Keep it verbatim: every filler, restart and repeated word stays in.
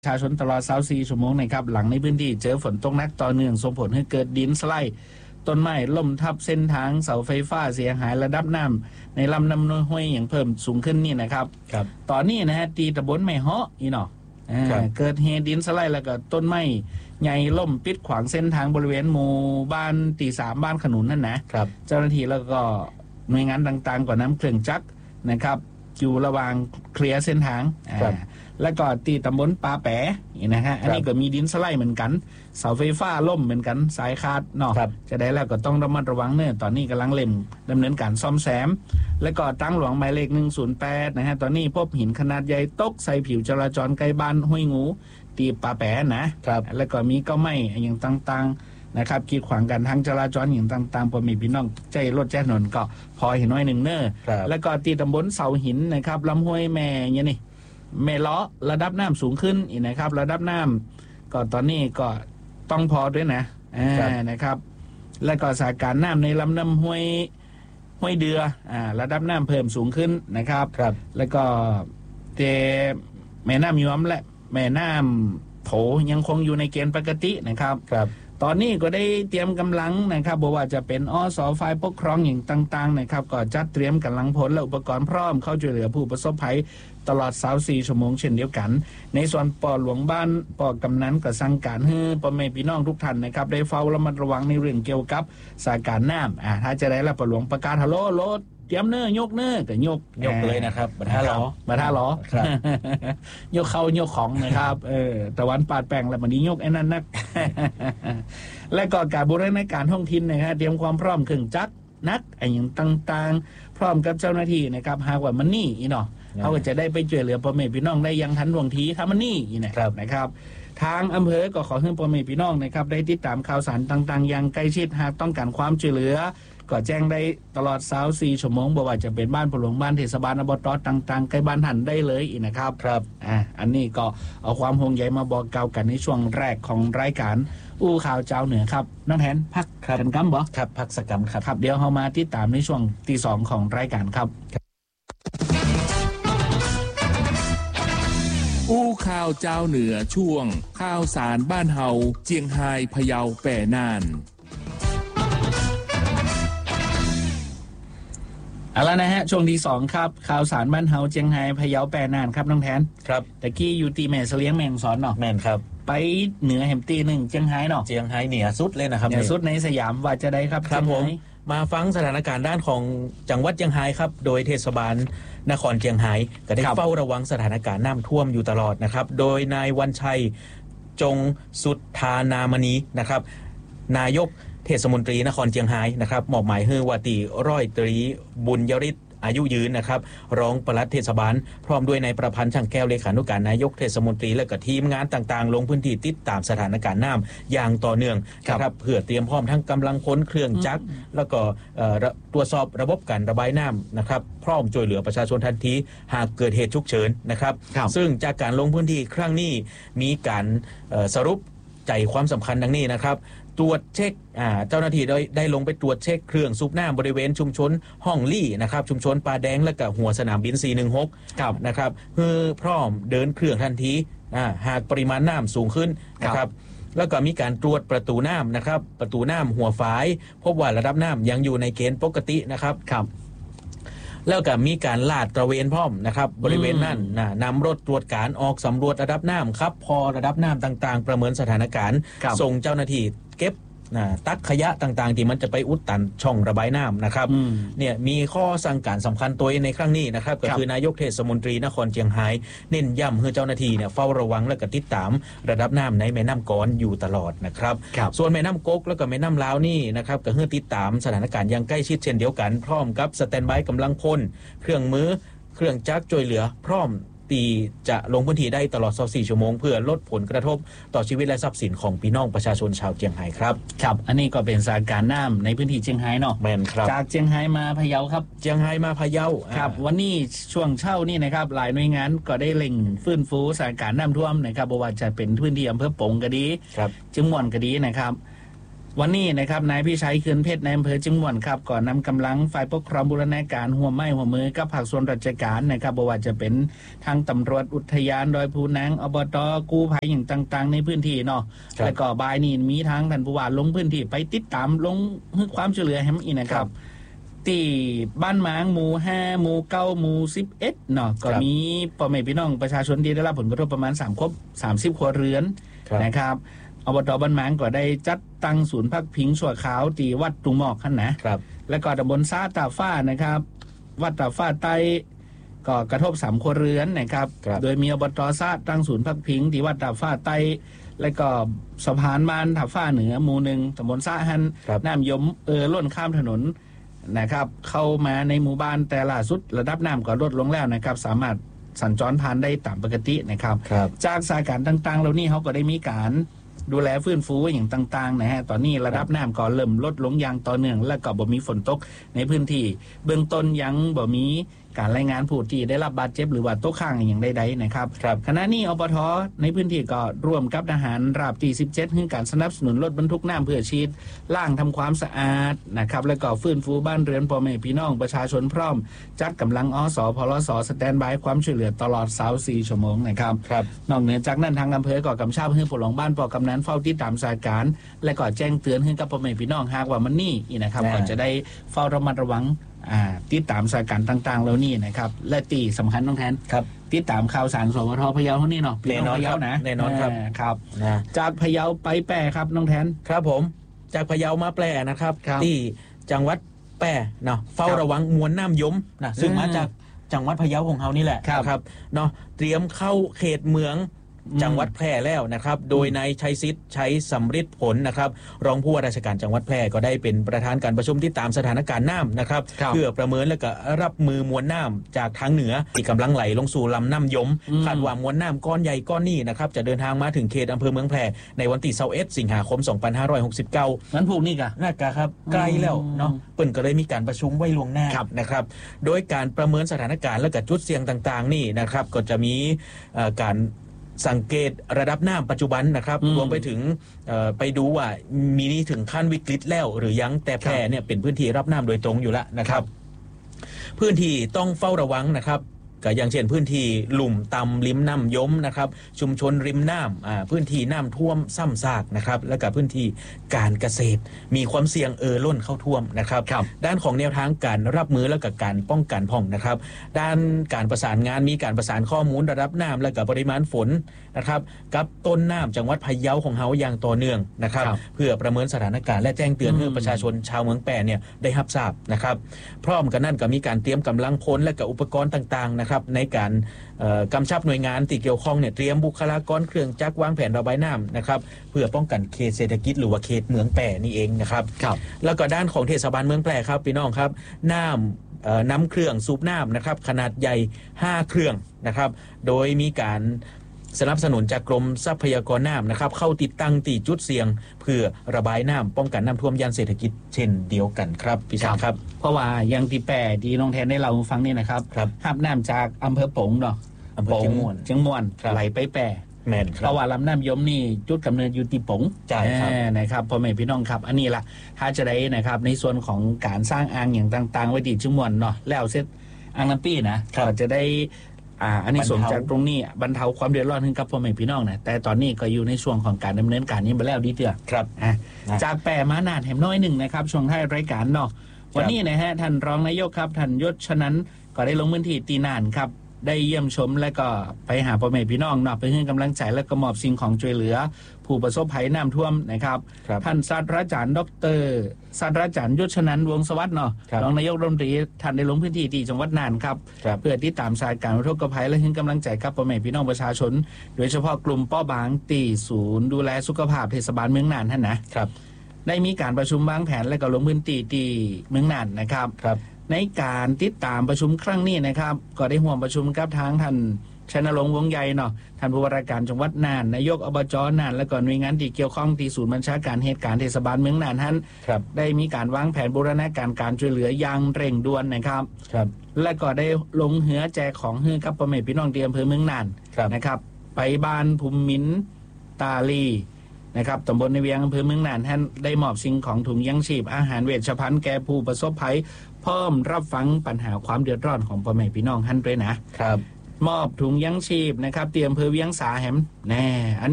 ประชาชนตลอดยี่สิบสี่ชั่วโมงนะครับหลังในพื้นที่เจอฝนตกหนักต่อเนื่องส่งผลให้เกิดดินสไลด์ต้นไม้ล่มทับเส้นทางเสาไฟฟ้าเสียหายระดับน้ำในลำน้ำห้วยอย่างเพิ่มสูงขึ้นนี่นะครับครับตอนนี้นะฮะตีตำบลแม่เฮาะอีเนาะเกิดเหตุดินสไลด์แล้วก็ต้นไม้ใหญ่ล่มปิดขวางเส้นทางบริเวณหมู่บ้านตีสามบ้านขนุนนั่นนะครับเจ้าหน้าที่แล้วก็หน่วยงานต่างๆก็นำเครื่องจักรนะครับอยู่ระหว่างเคลียร์เส้นทางแล้วก็ตีตำบลปาแปะนี่นะฮะอันนี้ก็มีดินสไลด์เหมือนกันเสาไฟฟ้าล่มเหมือนกันสายขาดเนาะจะได้แล้วก็ต้องระมัดระวังเนื่อตอนนี้กำลังเล่มดำเนินการซ่อมแซมแล้วก็ตั้งหลวงหมายเลขหนึ่งศูนย์แปดนะฮะตอนนี้พบหินขนาดใหญ่ตกใส่ผิวจราจรใกล้บ้านห้วยงูตีปาแปะนะครับแล้วก็มีก็ไม่อย่างต่างๆนะครับกีดขวางกันทางจราจรอย่างต่างๆพอมีพี่น้องใจรถแจ้ถนนก็พอเห็นน้อยหนึ่งเนอแล้วก็ตีตำบลเสาหินนะครับลำห้วยแม่เนี่ยนี่แม่ล้อระดับน้ำสูงขึ้นอีกนะครับระดับน้ำก็ตอนนี้ก็ต้องพอด้วยนะนะครับและก็สถานการณ์น้ำในลำน้ำห้วยห้วยเดืออ่าระดับน้ำเพิ่มสูงขึ้นนะครับแล้วก็เตแม่น้ำย้อมและแม่น้ำโถยังคงอยู่ในเกณฑ์ปกตินะครับตอนนี้ก็ได้เตรียมกำลังนะครับบอกว่าจะเป็นอสฝ่ายปกครองอย่างต่างๆนะครับก็จัดเตรียมกำลังพลและอุปกรณ์พร้อมเข้าช่วยเหลือผู้ประสบภัยตลอดยี่สิบสี่ชั่วโมงเช่นเดียวกันในส่วนปอหลวงบ้านปอกำนันก็สั่งการให้พ่อแม่พี่น้องทุกท่านนะครับได้เฝ้าระมัดระวังในเรื่องเกี่ยวกับสถานการณ์น้ำอ่าถ้าจะได้รับปอหลวงประกาศฮัลโหลโหลดเตรียมเนื้อยกเนื้อก็ยกยกเลยนะครับบัท่าล้อบัท่าล้อ ยกเข้ายกของนะครับเออตะวันปาดแปลงแล้วมันนี้ยกไอ้นั่นนัก และก็การบูรณาการท้องถิ่นนะครับเตรียมความพร้อมเครื่องจักรนักไอ้อย่างต่างๆพร้อมกับเจ้าหน้าที่นะครับหากว่ามันนี่อีเนาะเขาก็จะได้ไปช่วยเหลือพ่อแม่พี่น้องได้ยังทันท่วงทีถ้ามันนี่อีนะครับนะครับทางอำเภอก็ขอให้พ่อแม่พี่น้องนะครับได้ติดตามข่าวสารต่างๆอย่างใกล้ชิดหากต้องการความช่วยเหลือก็แจ้งได้ตลอดยี่สิบสี่ชั่วโมงบ่ว่าจะเป็นบ้านพลวงบ้านเทศบาลอบตต่างๆใกล้บ้านหันได้เลยอีกนะครับครับอ่าอันนี้ก็เอาความห่วงใยมาบอกกล่าวกันในช่วงแรกของรายการอู้ข่าวเจ้าเหนือครับน้องแทนพักกันกัมบ่ครับพักสักกัมครับครับเดี๋ยวเรามาติดตามในช่วงที่สองของรายการครับอู้ข่าวเจ้าเหนือช่วงข่าวสารบ้านเฮาเจียงไฮ้พะเยาแป่น่านเอาละนะฮะช่วงที่สองครับข่าวสารบ้านเฮาเจียงไฮ้พะเยาแป่น่านครับน้องแทนครับตะกี้อยู่ตีแม่เสลียงแม่งสอนเนาะแม่นครับไปเหนือแห่มตีหนึ่งเจียงไฮ้เนาะเจียงไฮ้เหนือสุดเลยนะครับเหนือสุดในสยามว่าจะได้ครับครับผมมาฟังสถานการณ์ด้านของจังหวัดเจียงไฮ้ครับโดยเทศบาลนครเจียงไฮ้ก็ได้เฝ้าระวังสถานการณ์น้ำท่วมอยู่ตลอดนะครับโดยนายวันชัยจงสุทธานามณีนะครับนายกเทศมนตรีนครเจียงไฮ้นะครับมอบหมายให้วาตีร้อยตรีบุญยริศอายุยืนนะครับรองปลัดเทศบาลพร้อมด้วยนายประพันธ์ช่างแก้วเลขานุการนายกเทศมนตรีและก็ทีมงานต่างๆลงพื้นที่ติดตามสถานการณ์น้ำอย่างต่อเนื่องนะครับเพื่อเตรียมพร้อมทั้งกำลังพลเครื่องจักรแล้วก็ตรวจสอบระบบการระบายน้ำนะครับพร้อมช่วยเหลือประชาชนทันทีหากเกิดเหตุฉุกเฉินนะครับซึ่งจากการลงพื้นที่ครั้งนี้มีการสรุปใจความสำคัญดังนี้นะครับตรวจเช็คเจ้าหน้าที่ได้ได้ลงไปตรวจเช็คเครื่องสูบน้ำบริเวณชุมชนห้องลี่นะครับชุมชนป่าแดงและก็หัวสนามบินสี่หนึ่งหกนะครับเพื่อพร้อมเดินเครื่องทันทีหากปริมาณน้ำสูงขึ้นนะครับแล้วก็มีการตรวจประตูน้ำนะครับประตูน้ำหัวฝายพบว่าระดับน้ำยังอยู่ในเกณฑ์ปกตินะครับครับแล้วก็มีการลาดตระเวนพร้อมนะครับบริเวณนั้นนะนำรถตรวจการออกสำรวจระดับน้ำครับพอระดับน้ำต่างๆประเมินสถานการณ์ส่งเจ้าหน้าที่เก็บนะตักขยะต่างๆที่มันจะไปอุดตันช่องระบายน้ำนะครับเนี่ยมีข้อสั่งการสำคัญตัวในครั้งนี้นะครับก็คือนายกเทศมนตรีนครเจียงไฮ้เน้นย้ำให้เจ้าหน้าที่เนี่ยเฝ้าระวังและก็ติดตามระดับน้ำในแม่น้ำกอนอยู่ตลอดนะครับส่วนแม่น้ำก๊กแล้วก็แม่น้ำลาวนี่นะครับก็ให้ติดตามสถานการณ์อย่างใกล้ชิดเช่นเดียวกันพร้อมกับสแตนด์บายกำลังพลเครื่องมือเครื่องจักรช่วยเหลือพร้อมตีจะลงพื้นที่ได้ตลอดยี่สิบสี่ชั่วโมงเพื่อลดผลกระทบต่อชีวิตและทรัพย์สินของพี่น้องประชาชนชาวเจียงไฮ้ครับครับอันนี้ก็เป็นสถานการณ์น้ำในพื้นที่เจียงไฮ้เนาะแม่นครับจากเจียงไฮ้มาพะเยาครับเจียงไฮ้มาพะเยาครับวันนี้ช่วงเช้านี่นะครับหลายหน่วยงานก็ได้เร่งฟื้นฟูสถานการณ์น้ำท่วมนะครับบ่ว่าจะเป็นพื้นที่อำเภอปงก็ดีจังหวัดก็ดีนะครับวันนี้นะครับนายพิชัยเขื่อนเพชรในอำเภอจึงม่วนครับก่อนนำกำลังฝ่ายปกครองบูรณาการหัวไม้หัวมือกับภาคส่วนราชการนะครับบ่ว่าจะเป็นทางตำรวจอุทยานดอยภูนางอบต.กู้ภัยอย่างต่างๆในพื้นที่เนาะแล้วก็บ่ายนี้มีทางท่านผู้ว่าลงพื้นที่ไปติดตามลงให้ความช่วยเหลือให้มันอีกนะครับที่บ้านหมางหมู่ห้าหมู่เก้าหมู่สิบเอ็ดเนาะก็มีพ่อแม่พี่น้องประชาชนที่ได้รับผลกระทบประมาณสามครบสามสิบครัวเรือนนะครับอบต.บ้านหมางก็ได้จัดตั้งศูนย์พักพิงชั่วคราวที่วัดตุงหมอกขันนะครับและก็ตำบลซาตาฟ้านะครับวัดตาฟ้าใต้ก็กระทบสามครัวเรือนนะครับโดยมีอบต.ซาตั้งศูนย์พักพิงที่วัดตาฟ้าใต้และก็สะพานบ้านตาฟ้าเหนือหมู่หนึ่งตำบลซาหันน้ำยมเออล้นข้ามถนนนะครับเข้ามาในหมู่บ้านแต่ล่าสุดระดับน้ำก็ลดลงแล้วนะครับสามารถสัญจรผ่านได้ตามปกตินะครับจากสถานการณ์ต่างๆเหล่านี้เขาก็ได้มีการดูแลฟื้นฟูอย่างต่างๆนะฮะตอนนี้ระดับน้ำก็เริ่มลดลงอย่างต่อเนื่องและก็บ่มีฝนตกในพื้นที่เบื้องต้นยังบ่มีการรายงานผู้ที่ได้รับบาดเจ็บหรือว่าตกค้างอย่างใดๆนะครับขณะนี้อปท.ในพื้นที่ก็ร่วมกับทหารราบที่สิบเจ็ดให้การสนับสนุนรถบรรทุกน้ำเพื่อฉีดล้างทำความสะอาดนะครับแล้วก็ฟื้นฟูบ้านเรือนพ่อแม่พี่น้องประชาชนพร้อมจัดกำลังอสพลสสแตนบายความช่วยเหลือตลอดยี่สิบสี่ชั่วโมงนะครับนอกเหนือจากนั้นทางอำเภอก็กำชับให้ผู้หลวงบ้านปกำนันเฝ้าติดตามสถานการณ์และก็แจ้งเตือนให้กับพ่อแม่พี่น้องหากว่ามันนี่นะครับก็จะได้เฝ้าระมัดระวังติดตามสถานการณ์ต่างๆแล้วนี่นะครับและตีสำคัญต้องแทนครับติดตามข่าวสารสวทพะเยาเท่านี้เนาะแน่นอนครับนะแน่นอนครับครับจากพะเยาไปแปร่ครับน้องแทนครับผมจากพะเยามาแปร่นะครับที่จังหวัดแปร่เนาะเฝ้าระวังมวลน้ำยมนะซึ่งมาจากจังหวัดพะเยาของเฮานี่แหละครับเนาะเตรียมเข้าเขตเมืองจังหวัดแพร่แล้วนะครับโดยนายชัยศิษฐ์ชัยสำริดผลนะครับรองผู้ว่าราชการจังหวัดแพร่ก็ได้เป็นประธานการประชุมที่ตามสถานการณ์น้ำนะครับเพื่อประเมินและก็รับมือมวลน้ำจากทางเหนือที่กำลังไหลลงสู่ลำน้ำยมคาดว่ามวลน้ำก้อนใหญ่ก้อนนี้นะครับจะเดินทางมาถึงเขตอำเภอเมืองแพร่ในวันที่ยี่สิบเอ็ดสิงหาคมสองพันห้าร้อยหกสิบเก้านั้นพวกนี้กะน่ากะครับใกล้แล้วเนาะเปิ่นก็เลยมีการประชุมไว้ล่วงหน้านะครับโดยการประเมินสถานการณ์และก็จุดเสี่ยงต่างๆนี่นะครับก็จะมีการสังเกตระดับน้ำปัจจุบันนะครับรวมไปถึงไปดูว่ามีนี่ถึงขั้นวิกฤตแล้วหรือยังแต่แพร่เนี่ยเป็นพื้นที่รับน้ำโดยตรงอยู่แล้วนะครับพื้นที่ต้องเฝ้าระวังนะครับก็อย่างเช่นพื้นที่หลุมตำริมน้ำยมนะครับชุมชนริมน้ำพื้นที่น้ำท่วมซ้ำซากนะครับและก็พื้นที่การเกษตรมีความเสี่ยงเอ่อล้นเข้าท่วมนะครับด้านของแนวทางการรับมือและก็การป้องกันพ่องนะครับด้านการประสานงานมีการประสานข้อมูลระดับน้ำและก็ปริมาณฝนนะครับกับต้นน้ำจังหวัดพะเยาของเฮาอย่างต่อเนื่องนะครับเพื่อประเมินสถานการณ์และแจ้งเตือนให้ประชาชนชาวเมืองแปร่เนี่ยได้รับทราบนะครับพร้อมกันนั้นก็มีการเตรียมกำลังพลและก็อุปกรณ์ต่างๆนะครับในการกำชับหน่วยงานที่เกี่ยวข้องเนี่ยเตรียมบุคลากรเครื่องจักรวางแผนระบายน้ำนะครับเพื่อป้องกันเขตเศรษฐกิจหรือว่าเขตเมืองแปร่นี่เองนะครับแล้วก็ด้านของเทศบาลเมืองแปร่ครับพี่น้องครับน้ำน้ำเครื่องสูบน้ำนะครับขนาดใหญ่ห้าเครื่องนะครับโดยมีการสนับสนุนจากกรมทรัพยากรน้ำนะครับเข้าติดตั้งตีจุดเสี่ยงเพื่อระบายน้ำป้องกันน้ำท่วมย่านเศรษฐกิจเช่นเดียวกันครับพี่ชายครับเพราะว่ายังที่แปร่ที่น้องแทนได้เราฟังนี่นะครับหับน้ำจากอำเภอปงเนาะอำเภอเชียงม่วนเชียงม่วนไหลไปแปร่แม่นครับเพราะว่าลำน้ำยมนี่จุดกำเนิดอยู่ที่ปงใช่ครับนะครับพ่อแม่พี่น้องครับอันนี้ล่ะถ้าจะได้นะครับในส่วนของการสร้างอ่างอย่างต่างๆไว้ที่เชียงม่วนเนาะแล้วเสร็จอ่างน้ำปี้นะก็จะได้อ่าอันนี้ส่วนจากตรงนี้บรรเทาความเดือดร้อนให้กับพ่อแม่พี่น้องนะแต่ตอนนี้ก็อยู่ในช่วงของการดำเนินการนี้ไปแล้วดีเตือครับอ่ะจากแปรมานาดแหมน้อยหนึ่งนะครับช่วงท้ายรายการเนาะวันนี้นะฮะท่านรองนายกครับท่านยศฉะนั้นก็ได้ลงพื้นที่ตีน่านครับได้เยี่ยมชมและก็ไปหาพ่อแม่พี่น้องเนาะไปให้กำลังใจและก็มอบสิ่งของช่วยเหลือผู้ประสบภัยน้ำท่วมนะครับท่านศาสตราจารย์ดรศาสตราจารย์ยศฉะนั้นวงศ์สวัสดิ์เนาะรองนายกรัฐมนตรีท่านได้ลงพื้นที่ที่จังหวัดน่านครับเพื่อติดตามสถานการณ์อุทกภัยและให้กำลังใจกับพ่อแม่พี่น้องประชาชนโดยเฉพาะกลุ่มเป้าบางตีศูนย์ดูแลสุขภาพเทศบาลเมืองน่านท่านนะครับได้มีการประชุมวางแผนและก็ลงพื้นที่ที่เมืองน่านนะครับในการติดตามประชุมครั้งนี้นะครับก็ได้ร่วมประชุมกับทางท่านชัยนรงค์วงศ์ใหญ่เนาะท่านผู้ว่าราชการจังหวัดน่านนายกอบจ.น่านและก็หน่วยงานที่เกี่ยวข้องที่ศูนย์บัญชาการเหตุการณ์เทศบาลเมืองน่านท่านได้มีการวางแผนบูรณาการการช่วยเหลืออย่างเร่งด่วนนะครับและก็ได้ลงเหือแจกของให้กับพ่อแม่พี่น้องที่อำเภอเมืองน่านนะครับไปบ้านภูมิมินตาลีนะครับตำบลในเวียงอำเภอเมืองน่านท่านได้มอบสิ่งของถุงยังชีพอาหารเวชภัณฑ์แก่ผู้ประสบภัยพร้อมรับฟังปัญหาความเดือดร้อนของพ่อแม่พี่น้องท่านด้วยนะครับมอบถุงยังชีพนะครับเตรียมอำเภอเวียงสาแหมแน่